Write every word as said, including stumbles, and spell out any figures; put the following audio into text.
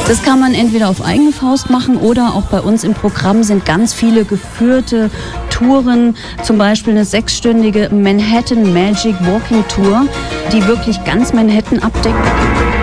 Das kann man entweder auf eigene Faust machen oder auch bei uns im Programm sind ganz viele geführte Touren, zum Beispiel eine sechsstündige Manhattan Magic Walking Tour, die wirklich ganz Manhattan abdeckt.